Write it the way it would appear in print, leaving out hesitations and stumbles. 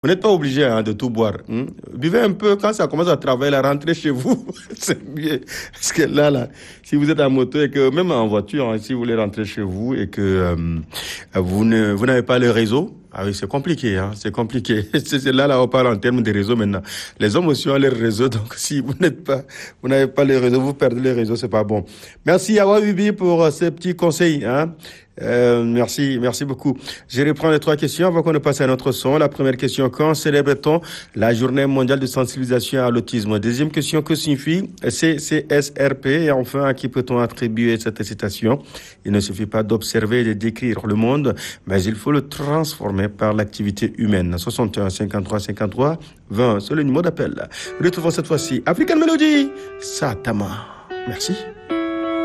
Vous n'êtes pas obligé de tout boire. Buvez un peu quand ça commence à travailler, à rentrer chez vous. C'est mieux. Parce que là, si vous êtes en moto et que même en voiture, si vous voulez rentrer chez vous et que vous n'avez pas le réseau, ah oui, c'est compliqué, c'est compliqué. C'est là, on parle en termes de réseau maintenant. Les hommes aussi ont leur réseau, donc si vous n'avez pas le réseau, vous perdez le réseau, c'est pas bon. Merci Awa Bibi pour ces petits conseils, merci beaucoup. Je reprends les 3 questions avant qu'on ne passe à notre son. La première question, quand célèbre-t-on la journée mondiale de sensibilisation à l'autisme? Deuxième question, que signifie CCSRP? Et enfin, à qui peut-on attribuer cette citation? Il ne suffit pas d'observer et de décrire le monde, mais il faut le transformer par l'activité humaine. 61 53 53 20, c'est le numéro d'appel. Retrouvons cette fois-ci African Melody, Satama. Merci.